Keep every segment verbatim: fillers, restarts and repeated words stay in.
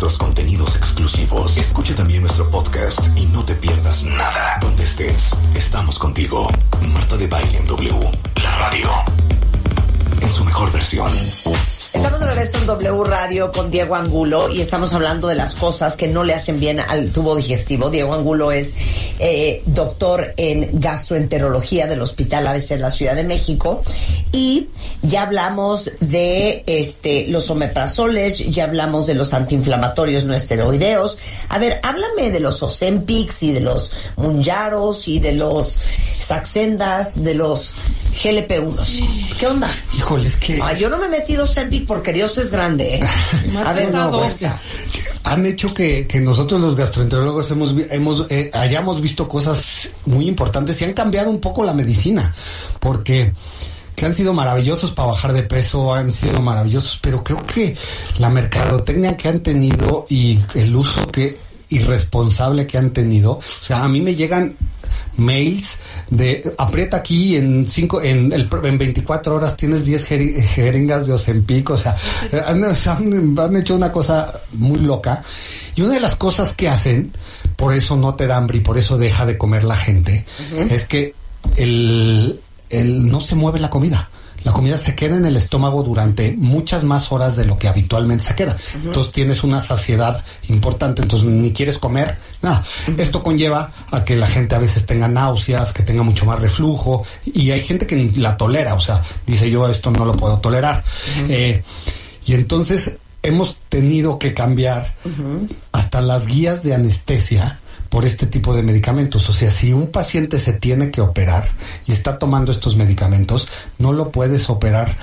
nuestros contenidos exclusivos. Escucha también nuestro podcast y no te pierdas nada. Donde estés, estamos contigo. Marta de Baile en W, la radio, en su mejor versión. Estamos de regreso en W Radio con Diego Angulo y estamos hablando de las cosas que no le hacen bien al tubo digestivo. Diego Angulo es eh, doctor en gastroenterología del Hospital A B C en la Ciudad de México y ya hablamos de este los omeprazoles, ya hablamos de los antiinflamatorios no esteroideos. A ver, háblame de los Ozempics y de los Mounjaros y de los Saxendas, de los G L P uno. ¿Qué onda? Híjole, es que... Ay, yo no me he metido Ozempic porque Dios es grande, ¿eh? A ver, no, pues, que, que han hecho que, que nosotros los gastroenterólogos hemos, hemos eh, hayamos visto cosas muy importantes y han cambiado un poco la medicina, porque que han sido maravillosos para bajar de peso, han sido maravillosos, pero creo que la mercadotecnia que han tenido y el uso que irresponsable que han tenido, o sea, a mí me llegan mails de aprieta aquí en cinco en el en veinticuatro horas tienes diez jeri, jeringas de Ozempic, o sea, han, han, han hecho una cosa muy loca. Y una de las cosas que hacen, por eso no te da hambre y por eso deja de comer la gente, uh-huh. es que el, el no se mueve la comida. La comida se queda en el estómago durante muchas más horas de lo que habitualmente se queda. Uh-huh. Entonces tienes una saciedad importante, entonces ni quieres comer, nada. Uh-huh. Esto conlleva a que la gente a veces tenga náuseas, que tenga mucho más reflujo, y hay gente que la tolera, o sea, dice yo esto no lo puedo tolerar. Uh-huh. Eh, y entonces hemos tenido que cambiar uh-huh. hasta las guías de anestesia por este tipo de medicamentos. O sea, si un paciente se tiene que operar y está tomando estos medicamentos, no lo puedes operar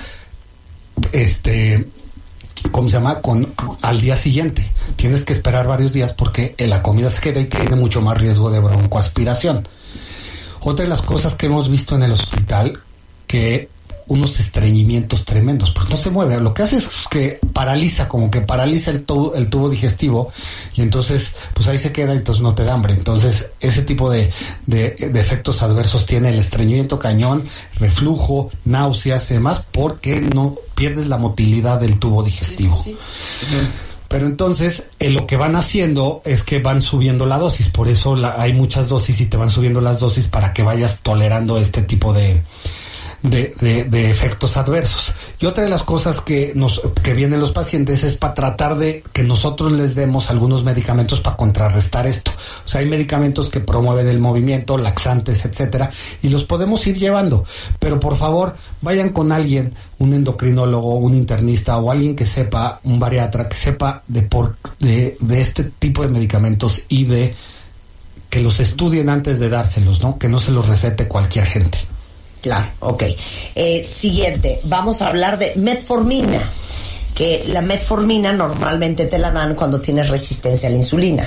este ¿cómo se llama? Con, al día siguiente. Tienes que esperar varios días porque la comida se queda y tiene mucho más riesgo de broncoaspiración. Otra de las cosas que hemos visto en el hospital, que unos estreñimientos tremendos, porque no se mueve. Lo que hace es que paraliza, como que paraliza el tubo, el tubo digestivo, y entonces pues ahí se queda y entonces no te da hambre. Entonces ese tipo de, de, de efectos adversos tiene el estreñimiento cañón, reflujo, náuseas y demás, porque no pierdes la motilidad del tubo digestivo. Sí, sí, sí. Uh-huh. Pero entonces eh, lo que van haciendo es que van subiendo la dosis, por eso la, hay muchas dosis y te van subiendo las dosis para que vayas tolerando este tipo de De, de, de efectos adversos. Y otra de las cosas que nos que vienen los pacientes es para tratar de que nosotros les demos algunos medicamentos para contrarrestar esto. O sea, hay medicamentos que promueven el movimiento, laxantes, etcétera, y los podemos ir llevando. Pero por favor, vayan con alguien, un endocrinólogo, un internista o alguien que sepa, un bariatra, que sepa de por de, de este tipo de medicamentos y de que los estudien antes de dárselos, ¿no? Que no se los recete cualquier gente. Claro, ok. Eh, siguiente, vamos a hablar de metformina, que la metformina normalmente te la dan cuando tienes resistencia a la insulina.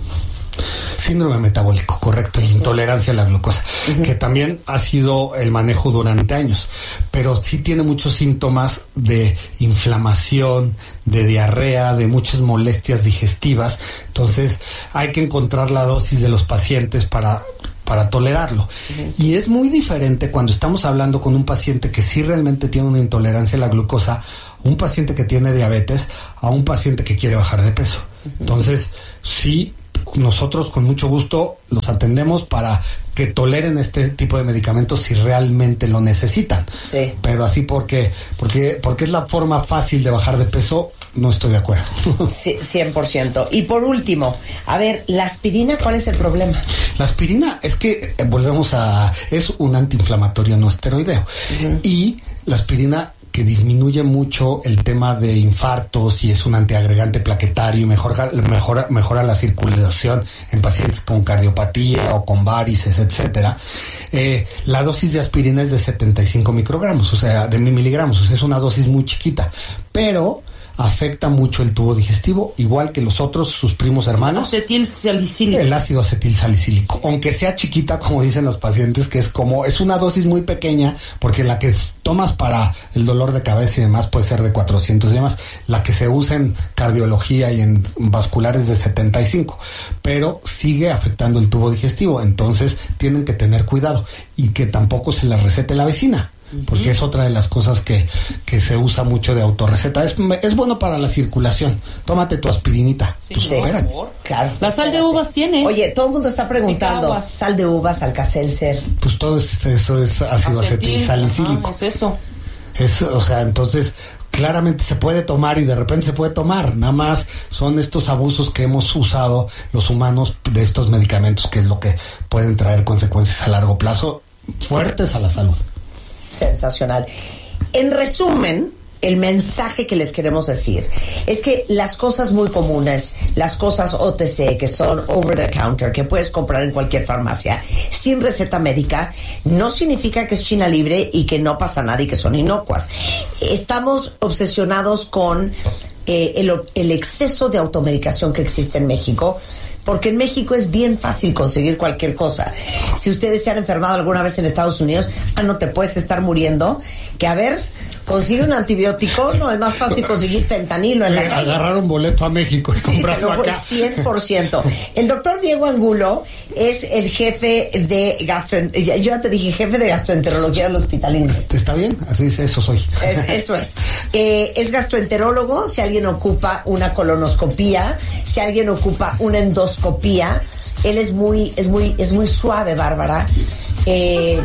Síndrome metabólico, correcto, y intolerancia a la glucosa, uh-huh. que también ha sido el manejo durante años, pero sí tiene muchos síntomas de inflamación, de diarrea, de muchas molestias digestivas. Entonces hay que encontrar la dosis de los pacientes para para tolerarlo. Uh-huh. Y es muy diferente cuando estamos hablando con un paciente que sí realmente tiene una intolerancia a la glucosa, un paciente que tiene diabetes, a un paciente que quiere bajar de peso. Uh-huh. Entonces, sí, nosotros con mucho gusto los atendemos para que toleren este tipo de medicamentos si realmente lo necesitan. Sí. Pero así porque, porque, porque es la forma fácil de bajar de peso, no estoy de acuerdo. Sí, cien por ciento. Y por último, a ver, la aspirina, ¿cuál es el problema? La aspirina es que, eh, volvemos a, es un antiinflamatorio no esteroideo. Uh-huh. Y la aspirina que disminuye mucho el tema de infartos y es un antiagregante plaquetario y mejora, mejora, mejora la circulación en pacientes con cardiopatía o con varices, etcétera. Eh, la dosis de aspirina es de setenta y cinco microgramos, o sea, de miligramos, o sea, es una dosis muy chiquita, pero afecta mucho el tubo digestivo, igual que los otros, sus primos hermanos. Acetil salicílico. El ácido acetil salicílico, aunque sea chiquita, como dicen los pacientes, que es como, es una dosis muy pequeña, porque la que tomas para el dolor de cabeza y demás puede ser de cuatrocientos y demás, la que se usa en cardiología y en vasculares de setenta y cinco, pero sigue afectando el tubo digestivo, entonces tienen que tener cuidado, y que tampoco se les recete la vecina. porque uh-huh. es otra de las cosas que, que se usa mucho de autorreceta. Es, es bueno para la circulación. Tómate tu aspirinita. Sí, pues, sí. Claro. La sal de uvas tiene. Oye, todo el mundo está preguntando, sal de uvas, Alka-Seltzer. Pues todo es, eso es ácido acetil salicílico. Ah, es eso. Es, o sea, entonces claramente se puede tomar y de repente se puede tomar. Nada más son estos abusos que hemos usado los humanos de estos medicamentos, que es lo que pueden traer consecuencias a largo plazo fuertes a la salud. Sensacional. En resumen, el mensaje que les queremos decir es que las cosas muy comunes, las cosas O T C, que son over the counter, que puedes comprar en cualquier farmacia sin receta médica, no significa que es China libre y que no pasa nada y que son inocuas. Estamos obsesionados con eh, el, el exceso de automedicación que existe en México, porque en México es bien fácil conseguir cualquier cosa. Si ustedes se han enfermado alguna vez en Estados Unidos, ah, no te puedes estar muriendo, que a ver, consigue un antibiótico, no, es más fácil conseguir fentanilo en sí, la calle. Agarrar un boleto a México y sí, comprarlo acá. cien por ciento. El doctor Diego Angulo es el jefe de gastroenterología, yo ya te dije, jefe de gastroenterología del Hospital Inglés. ¿Está bien? Así es, eso soy. Es, eso es. Eh, es gastroenterólogo, si alguien ocupa una colonoscopía, si alguien ocupa una endoscopía, él es muy, es muy, es muy suave, Bárbara. Eh,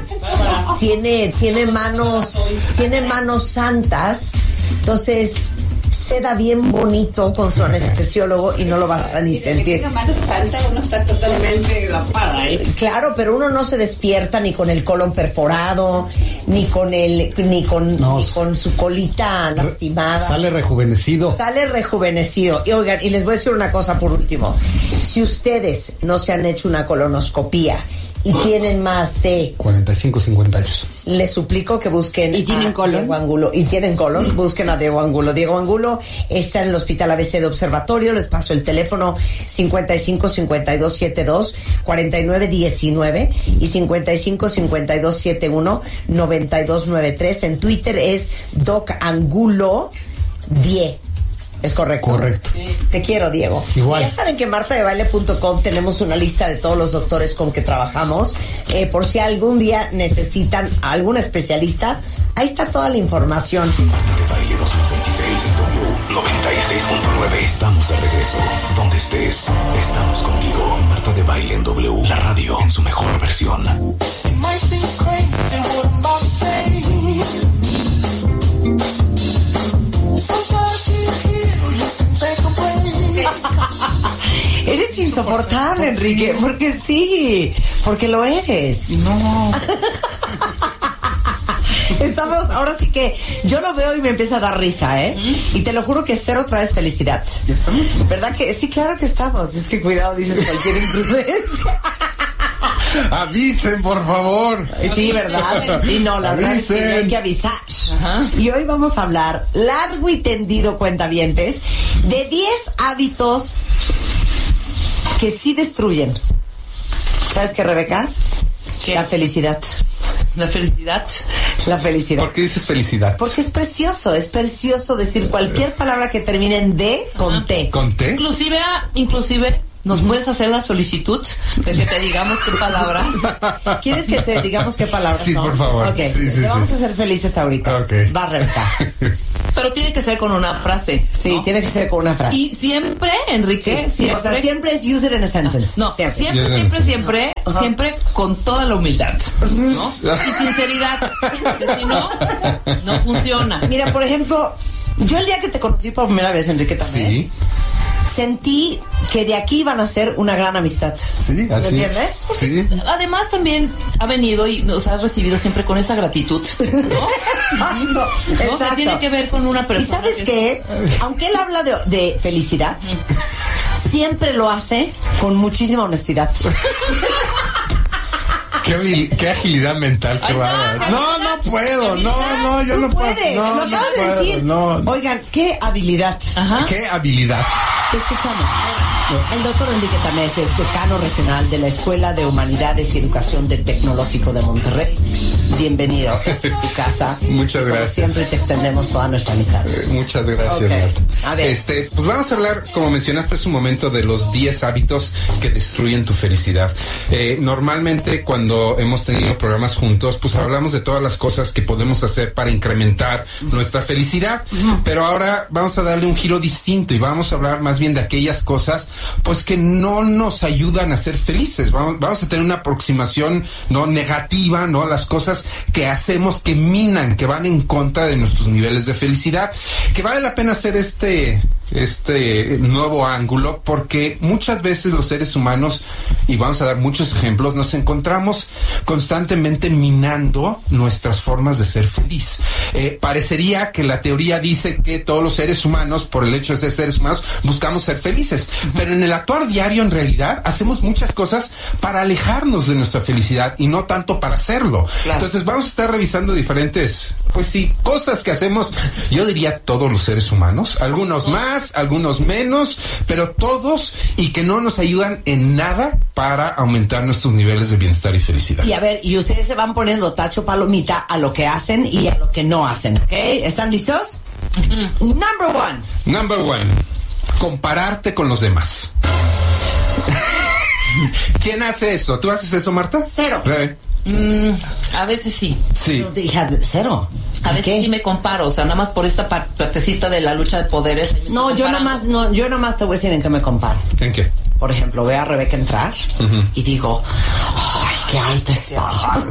tiene, tiene manos, tiene manos santas, entonces seda bien bonito con su anestesiólogo y no lo vas a ni sentir. Uno está totalmente tapada, ¿eh? Claro, pero uno no se despierta ni con el colon perforado, ni con el, ni con, no, ni con su colita lastimada. Sale rejuvenecido. Sale rejuvenecido. Y oigan, y les voy a decir una cosa por último. Si ustedes no se han hecho una colonoscopía y tienen más de cuarenta y cinco, cincuenta años, les suplico que busquen ¿Y tienen a colon? Diego Angulo. Y tienen colon, busquen a Diego Angulo. Diego Angulo está en el Hospital A B C de Observatorio. Les paso el teléfono cincuenta y cinco, cincuenta y dos, setenta y dos, cuarenta y nueve diecinueve y cincuenta y cinco, cincuenta y dos, setenta y uno, noventa y dos noventa y tres. En Twitter es Doc Angulo diez. ¿Es correcto? Correcto. Sí. Te quiero, Diego. Igual. Ya saben que en marta de baile punto com tenemos una lista de todos los doctores con que trabajamos. Eh, por si algún día necesitan a algún especialista, ahí está toda la información. Marta de Baile dos mil veintiséis, W noventa y seis punto nueve. Estamos de regreso. Donde estés, estamos contigo. Marta de Baile en W, la radio en su mejor versión. Eres insoportable, Enrique, porque sí, porque lo eres. No. Estamos, ahora sí que yo lo veo y me empieza a dar risa, ¿eh? Y te lo juro que cero traes felicidad. ¿Ya estamos? ¿Verdad que? Sí, claro que estamos. Es que cuidado, dices cualquier imprudencia. Avisen, por favor. Sí, ¿verdad? Sí, no, la verdad es que hay que avisar. Ajá. Y hoy vamos a hablar largo y tendido, cuentavientes, de diez hábitos que sí destruyen. ¿Sabes qué, Rebeca? ¿Qué? La felicidad. La felicidad. La felicidad. ¿Por qué dices felicidad? Porque es precioso, es precioso decir cualquier palabra que termine en D con Ajá. T. ¿Con T? Inclusive, inclusive, ¿nos puedes hacer la solicitud de que te digamos qué palabras? ¿Quieres que te digamos qué palabras Sí, son? por favor. Ok, Sí, sí, te vamos sí. a hacer felices ahorita. Ok. Va, Rebeca. Pero tiene que ser con una frase. Sí, ¿no? tiene que ser con una frase. Y siempre, Enrique, Sí, siempre... o sea, siempre es use it in a sentence. No, siempre. siempre, Yo siempre, no sé. siempre, Ajá. siempre con toda la humildad, ¿no? Y sinceridad, porque si no, no funciona. Mira, por ejemplo, yo el día que te conocí por primera vez, Enrique, también, Sí. sentí que de aquí iban a ser una gran amistad. Sí, ¿Me así. entiendes? Sí. Además también ha venido y nos ha recibido siempre con esa gratitud, ¿no? Exacto, ¿No? exacto. Que tiene que ver con una Y persona. sabes que- qué, aunque él habla de, de felicidad, siempre lo hace con muchísima honestidad. Qué, habil- qué agilidad mental, qué Ahí está, bárbaro. agilidad, No, no puedo, no, habilidad. no, yo Tú no puedo. puedes, No, lo no acabas de puedo, decir. no. Oigan, qué habilidad. Ajá. Qué habilidad. Te escuchamos. El doctor Enrique Tamés es decano regional de la Escuela de Humanidades y Educación del Tecnológico de Monterrey. Bienvenido. Esta es tu casa. Muchas y gracias. Como siempre te extendemos toda nuestra amistad. Eh, muchas gracias, Okay. Marta. A ver. Este, pues vamos a hablar, como mencionaste hace un momento, de los diez hábitos que destruyen tu felicidad. Eh, normalmente cuando hemos tenido programas juntos, pues hablamos de todas las cosas que podemos hacer para incrementar nuestra felicidad, pero ahora vamos a darle un giro distinto y vamos a hablar más bien de aquellas cosas pues que no nos ayudan a ser felices. Vamos, vamos a tener una aproximación no negativa, no, las cosas que hacemos que minan, que van en contra de nuestros niveles de felicidad, que vale la pena hacer este este nuevo ángulo, porque muchas veces los seres humanos, y vamos a dar muchos ejemplos, nos encontramos constantemente minando nuestras formas de ser feliz. Eh, parecería que la teoría dice que todos los seres humanos, por el hecho de ser seres humanos, buscamos ser felices, pero en el actuar diario, en realidad, hacemos muchas cosas para alejarnos de nuestra felicidad y no tanto para hacerlo. Claro. Entonces vamos a estar revisando diferentes, pues sí, cosas que hacemos, yo diría todos los seres humanos, algunos más, algunos menos, pero todos, y que no nos ayudan en nada para aumentar nuestros niveles de bienestar y felicidad. Y a ver, y ustedes se van poniendo tacho palomita a lo que hacen y a lo que no hacen, ¿ok? ¿Están listos? Mm-hmm. Number one. Number one. Compararte con los demás. ¿Quién hace eso? ¿Tú haces eso, Marta? Cero. ¿Eh? Mm, a veces sí. Sí. No, hija, cero. A veces ¿Qué? sí me comparo, o sea, nada más por esta partecita de la lucha de poderes. No, yo nomás, no, yo nomás te voy a decir en qué me comparo. ¿En qué? Por ejemplo, veo a Rebeca entrar uh-huh. y digo, ¡ay, qué alta está!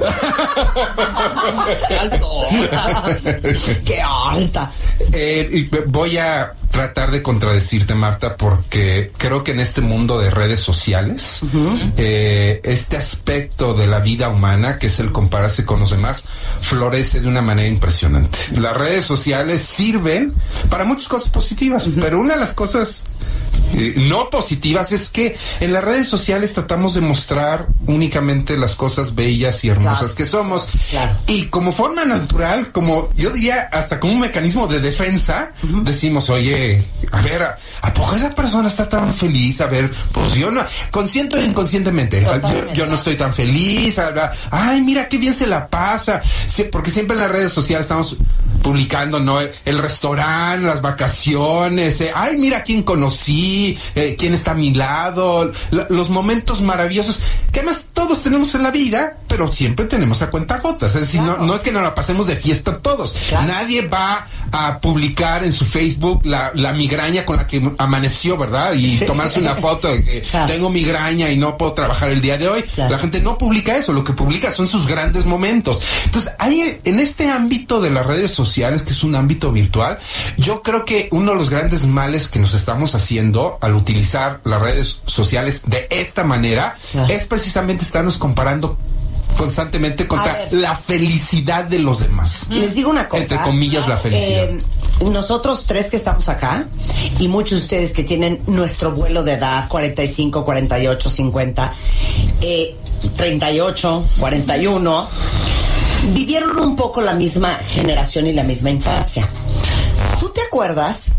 ¡Qué alto! ¡Qué alta! Eh, y voy a tratar de contradecirte, Marta, porque creo que en este mundo de redes sociales, uh-huh. eh, este aspecto de la vida humana, que es el compararse con los demás, florece de una manera impresionante. Las redes sociales sirven para muchas cosas positivas, uh-huh. pero una de las cosas eh, no positivas es que en las redes sociales tratamos de mostrar únicamente las cosas bellas y hermosas claro. que somos. Claro. Y como forma natural, como yo diría, hasta como un mecanismo de defensa, uh-huh. decimos, oye, a ver, ¿a, ¿a poco esa persona está tan feliz? A ver, pues yo no, consciente o inconscientemente, yo, yo no estoy tan feliz. Ay, mira qué bien se la pasa. Sí, porque siempre en las redes sociales estamos publicando, ¿no? El restaurante, las vacaciones, eh, ay, mira quién conocí, eh, quién está a mi lado, la, los momentos maravillosos, que además todos tenemos en la vida, pero siempre tenemos a cuentagotas. Es decir, claro. no, no es que nos la pasemos de fiesta todos. Claro. Nadie va a publicar en su Facebook la, la migraña con la que amaneció, ¿verdad? Y sí. tomarse una foto de que claro. tengo migraña y no puedo trabajar el día de hoy. Claro. La gente no publica eso, lo que publica son sus grandes momentos. Entonces, hay en este ámbito de las redes sociales, que es un ámbito virtual, yo creo que uno de los grandes males que nos estamos haciendo al utilizar las redes sociales de esta manera claro. es precisamente estarnos comparando constantemente contra la felicidad de los demás. Les digo una cosa. Entre comillas, la felicidad. Eh, nosotros tres que estamos acá y muchos de ustedes que tienen nuestro vuelo de edad, cuarenta y cinco, cuarenta y ocho, cincuenta, eh, treinta y ocho, cuarenta y uno, vivieron un poco la misma generación y la misma infancia. ¿Tú te acuerdas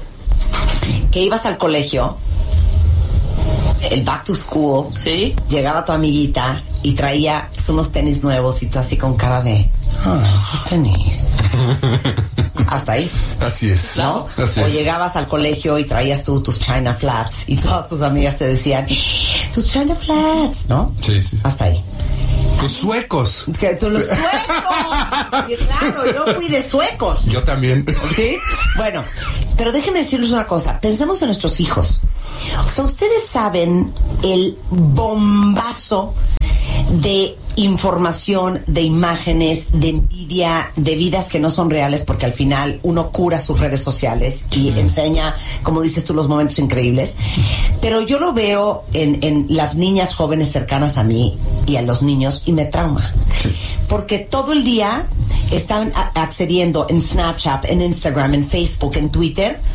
que ibas al colegio, el back to school, sí, llegaba tu amiguita y traía pues, unos tenis nuevos y tú así con cara de, ah, esos tenis? Hasta ahí. Así es. ¿No? Así o es. Llegabas al colegio y traías tú tus China Flats y todas tus amigas te decían, tus China Flats, ¿no? Sí, sí. Hasta ahí. Los suecos. Que tú los suecos. Y claro, yo fui de suecos. Yo también. ¿Sí? Bueno, pero déjenme decirles una cosa. Pensemos en nuestros hijos. O sea, ustedes saben el bombazo de información, de imágenes, de envidia, de vidas que no son reales, porque al final uno cura sus redes sociales y mm. enseña, como dices tú, los momentos increíbles. Pero yo lo veo en, en las niñas jóvenes cercanas a mí y a los niños y me trauma. Sí. Porque todo el día están a- accediendo en Snapchat, en Instagram, en Facebook, en Twitter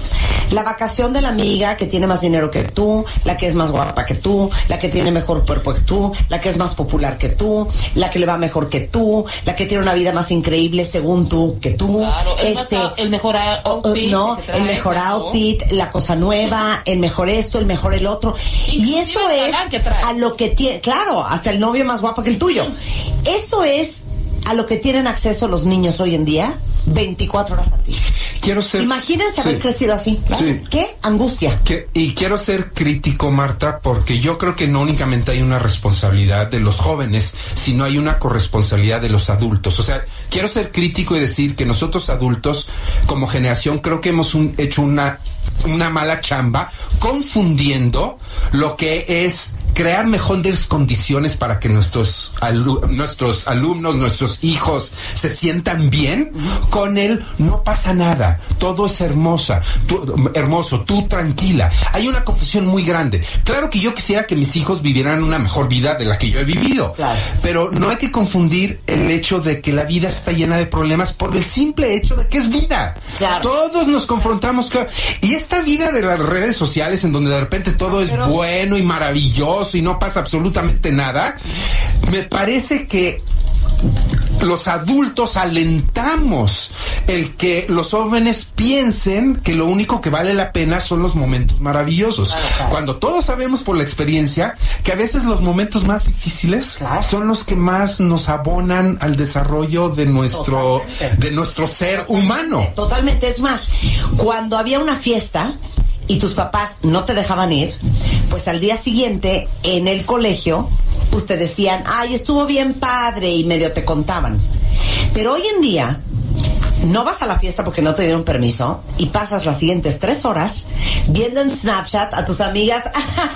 La vacación de la amiga que tiene más dinero que tú, la que es más guapa que tú, la que tiene mejor cuerpo que tú, la que es más popular que tú, la que le va mejor que tú, la que tiene una vida más increíble según tú que tú. Claro, el, este, más, el mejor outfit. No, trae, el mejor claro. outfit, la cosa nueva, el mejor esto, el mejor el otro. Inclusive Y eso el es galán que trae. a lo que tiene, claro, hasta el novio más guapo que el tuyo. Eso es a lo que tienen acceso los niños hoy en día, veinticuatro horas al día. Quiero ser... Imagínense haber sí. crecido así. Claro. Sí. ¿Qué angustia? Que, y quiero ser crítico, Marta, porque yo creo que no únicamente hay una responsabilidad de los jóvenes, sino hay una corresponsabilidad de los adultos. O sea, quiero ser crítico y decir que nosotros adultos, como generación, creo que hemos un, hecho una, una mala chamba confundiendo lo que es crear mejores condiciones para que nuestros alu- nuestros alumnos, nuestros hijos se sientan bien, con él no pasa nada, todo es hermosa, tú, hermoso, tú tranquila. Hay una confusión muy grande. Claro que yo quisiera que mis hijos vivieran una mejor vida de la que yo he vivido, claro. Pero no hay que confundir el hecho de que la vida está llena de problemas por el simple hecho de que es vida. Claro. Todos nos confrontamos con... Y esta vida de las redes sociales en donde de repente todo es Pero... bueno y maravilloso y no pasa absolutamente nada, me parece que los adultos alentamos el que los jóvenes piensen que lo único que vale la pena son los momentos maravillosos. Claro, claro. Cuando todos sabemos por la experiencia que a veces los momentos más difíciles claro. son los que más nos abonan al desarrollo de nuestro, Totalmente. de nuestro ser Totalmente, humano. Totalmente. Es más, cuando había una fiesta y tus papás no te dejaban ir, pues al día siguiente en el colegio pues te decían, ay, estuvo bien padre, y medio te contaban. Pero hoy en día no vas a la fiesta porque no te dieron permiso y pasas las siguientes tres horas viendo en Snapchat a tus amigas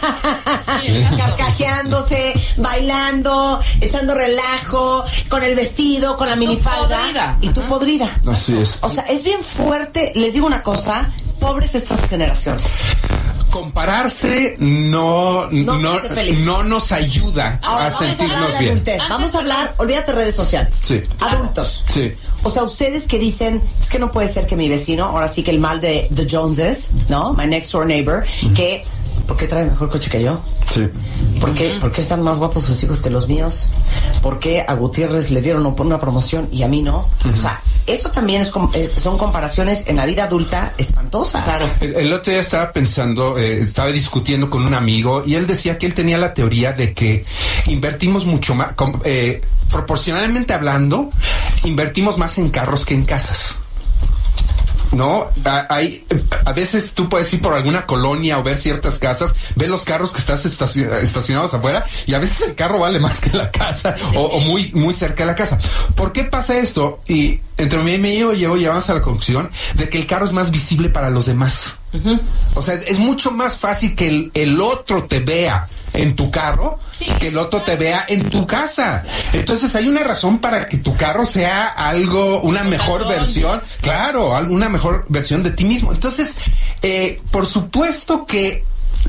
carcajeándose, bailando, echando relajo, con el vestido, con la minifalda, podrida. y tú Ajá. podrida. Así es. O sea, es bien fuerte. Les digo una cosa, pobres estas generaciones. Compararse no No no, te hace feliz. no nos ayuda Ahora, a vamos a hablar sentirnos de bien. adultez. Vamos a hablar, olvídate redes sociales. Sí. Adultos. Sí. O sea, ustedes que dicen, es que no puede ser que mi vecino, ahora sí que el mal de The Joneses, ¿no? My next door neighbor, uh-huh. que, ¿por qué trae mejor coche que yo? Sí. ¿Por qué, uh-huh. ¿Por qué están más guapos sus hijos que los míos? ¿Por qué a Gutiérrez le dieron una promoción y a mí no? Uh-huh. O sea, eso también es, es, son comparaciones en la vida adulta espantosas. Claro. El, el otro día estaba pensando, eh, estaba discutiendo con un amigo y él decía que él tenía la teoría de que invertimos mucho más, com, eh, proporcionalmente hablando, invertimos más en carros que en casas. No, hay, a veces tú puedes ir por alguna colonia o ver ciertas casas, ver los carros que estás estacion, estacionados afuera, y a veces el carro vale más que la casa, o, o muy muy cerca de la casa. ¿Por qué pasa esto? Y entre mí y yo llevo llegamos a la conclusión de que el carro es más visible para los demás. Uh-huh. O sea, es, es mucho más fácil que el, el otro te vea en tu carro, sí, que el otro te vea en tu casa. Entonces hay una razón para que tu carro sea algo, una mejor versión, claro, una mejor versión de ti mismo. Entonces, eh, por supuesto que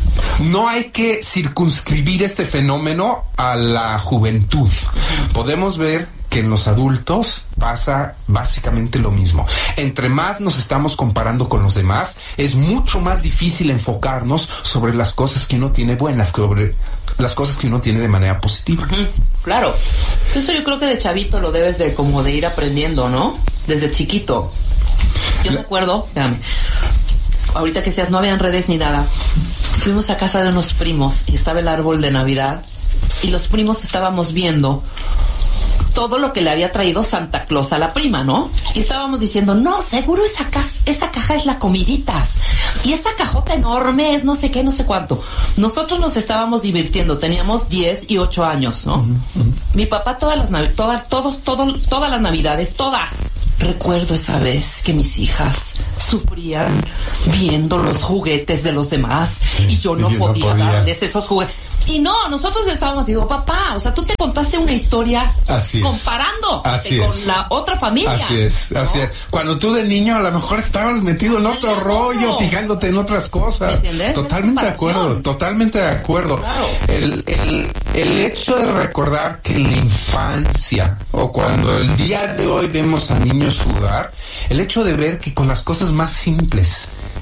no hay que circunscribir este fenómeno a la juventud. Podemos ver que en los adultos pasa básicamente lo mismo. Entre más nos estamos comparando con los demás, es mucho más difícil enfocarnos sobre las cosas que uno tiene buenas, sobre las cosas que uno tiene de manera positiva. Uh-huh. Claro. Eso yo creo que de chavito lo debes de como de ir aprendiendo, ¿no? Desde chiquito. Yo me acuerdo, espérame, ahorita que seas, no habían redes ni nada. Fuimos a casa de unos primos y estaba el árbol de Navidad y los primos estábamos viendo todo lo que le había traído Santa Claus a la prima, ¿no? Y estábamos diciendo, no, seguro esa, ca- esa caja es la comiditas. Y esa cajota enorme es no sé qué, no sé cuánto. Nosotros nos estábamos divirtiendo, teníamos diez y ocho años, ¿no? Uh-huh, uh-huh. Mi papá todas las navidades, todas, todos, todo, todas las navidades, todas. Recuerdo esa vez que mis hijas sufrían viendo los juguetes de los demás, sí, y yo no, y podía, no podía darles esos juguetes. Y no, nosotros estábamos, digo, papá, o sea, tú te contaste una historia así comparando así con es. la otra familia. Así es, ¿no? Así es. Cuando tú de niño a lo mejor estabas metido en otro no, rollo, no. fijándote en otras cosas. ¿Me entiendes? Totalmente de acuerdo, totalmente de acuerdo. Claro. El, el, el hecho de recordar que en la infancia, o cuando el día de hoy vemos a niños jugar, el hecho de ver que con las cosas más simples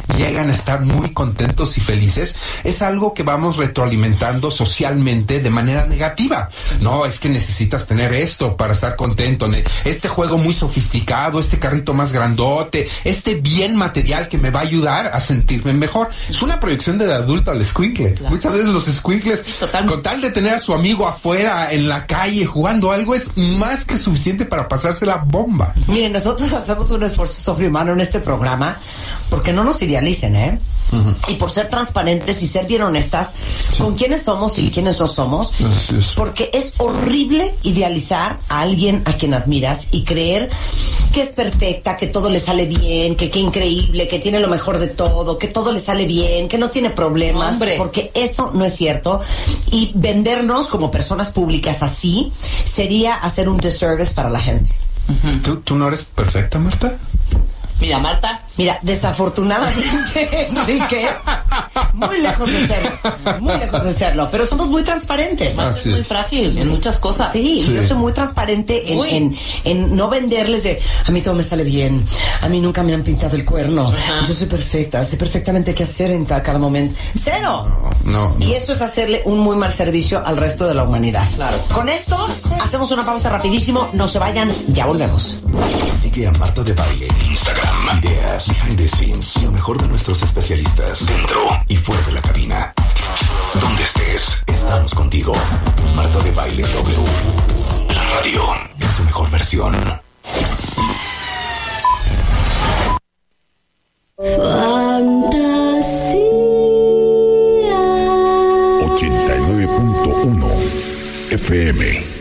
llegan a estar muy contentos y felices, es algo que vamos retroalimentando socialmente de manera negativa. No, es que necesitas tener esto para estar contento, este juego muy sofisticado, este carrito más grandote, este bien material que me va a ayudar a sentirme mejor. Es una proyección del adulto al escuincle. Claro. Muchas veces los escuincles, sí, con tal de tener a su amigo afuera en la calle jugando algo, es más que suficiente para pasarse la bomba. Miren, nosotros hacemos un esfuerzo sobrehumano en este programa porque no nos idealicen, ¿eh? Uh-huh. Y por ser transparentes y ser bien honestas, sí, con quiénes somos y quiénes no somos, es. Porque es horrible idealizar a alguien a quien admiras y creer que es perfecta, que todo le sale bien, que qué increíble, que tiene lo mejor de todo, que todo le sale bien, que no tiene problemas. Hombre. Porque eso no es cierto, y vendernos como personas públicas así sería hacer un disservice para la gente. Uh-huh. ¿Tú, ¿Tú no eres perfecta, Marta? Mira, Marta. Mira, desafortunadamente, Enrique, muy lejos de serlo, muy lejos de serlo, pero somos muy transparentes. Marta es muy frágil en muchas cosas. Sí, sí. Yo soy muy transparente en, en, en no venderles de, a mí todo me sale bien, a mí nunca me han pintado el cuerno, ajá, yo soy perfecta, sé perfectamente qué hacer en cada momento. ¡Cero! No, no, y no. eso es hacerle un muy mal servicio al resto de la humanidad. Claro. Con esto, hacemos una pausa rapidísimo, no se vayan, ya volvemos. Sigue a Marta de Baile en Instagram. Ideas, behind the scenes, lo mejor de nuestros especialistas, dentro y fuera de la cabina. Donde estés, estamos contigo. Marta de Baile W. La radio en su mejor versión. Fantasía ochenta y nueve punto uno F M.